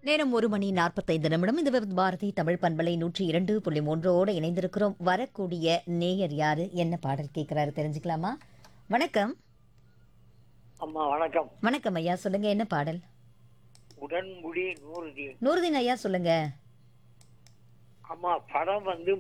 நேரம் 1:45 இந்த பாரதி தமிழ் பண்பலை 102.3 இணைந்திருக்கிறோம். வரக்கூடிய நேயர் யாரு, என்ன பாடல் கேட்கிறாரு தெரிஞ்சுக்கலாமா? வணக்கம். அம்மா வணக்கம். வணக்கம் ஐயா, சொல்லுங்க என்ன பாடல்? உடன்குடி நூறுதீன். நூறுதீன் ஐயா சொல்லுங்க. அம்மா படம் வந்து